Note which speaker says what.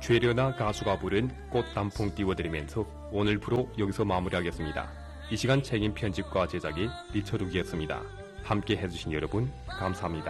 Speaker 1: 최려나 가수가 부른 꽃단풍 띄워드리면서 오늘 프로 여기서 마무리하겠습니다. 이 시간 책임 편집과 제작이 리처룩이었습니다. 함께 해주신 여러분 감사합니다.